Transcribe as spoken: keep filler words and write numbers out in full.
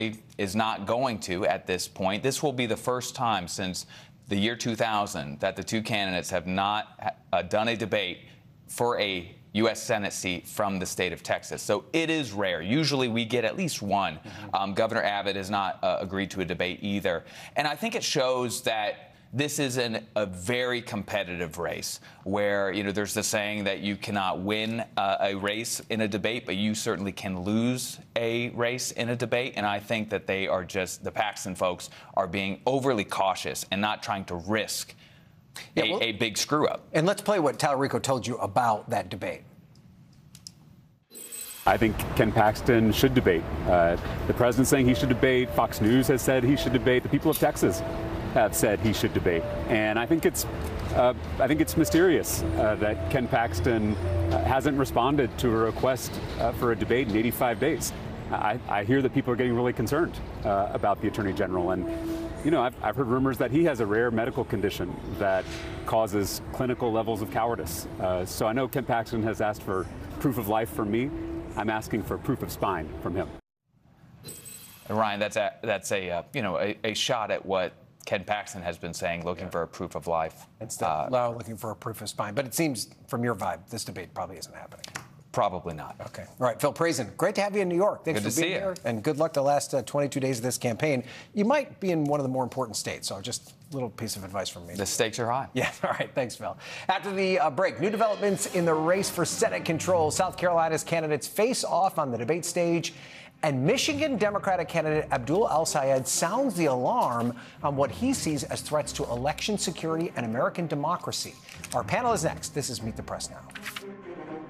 is not going to at this point. This will be the first time since the year two thousand that the two candidates have not uh, done a debate for a U S Senate seat from the state of Texas. So it is rare. Usually we get at least one. Mm-hmm. um, Governor Abbott has not uh, agreed to a debate either. And I think it shows that this is an, a very competitive race where, you know, there's the saying that you cannot win uh, a race in a debate, but you certainly can lose a race in a debate. And I think that they are just, the Paxton folks are being overly cautious and not trying to risk yeah, a, well, a big screw up. And let's play what Tallarico told you about that debate. I think Ken Paxton should debate. Uh, the president's saying he should debate. Fox News has said he should debate. The people of Texas have said he should debate. And I think it's uh, I think it's mysterious uh, that Ken Paxton uh, hasn't responded to a request uh, for a debate in eighty-five days. I, I hear that people are getting really concerned uh, about the Attorney General. And, you know, I've, I've heard rumors that he has a rare medical condition that causes clinical levels of cowardice. Uh, so I know Ken Paxton has asked for proof of life from me. I'm asking for proof of spine from him. Ryan, that's a, that's a uh, you know, a, a shot at what Ken Paxton has been saying, looking yeah. for a proof of life. Instead uh, of looking for a proof of spine. But it seems, from your vibe, this debate probably isn't happening. Probably not. Okay. All right, Phil Prazan, great to have you in New York. Thanks good for being here. You. And good luck the last uh, twenty-two days of this campaign. You might be in one of the more important states, so just a little piece of advice from me. The stakes are high. Yeah, all right. Thanks, Phil. After the uh, break, new developments in the race for Senate control. South Carolina's candidates face off on the debate stage. And Michigan Democratic candidate Abdul El-Sayed sounds the alarm on what he sees as threats to election security and American democracy. Our panel is next. This is Meet the Press Now.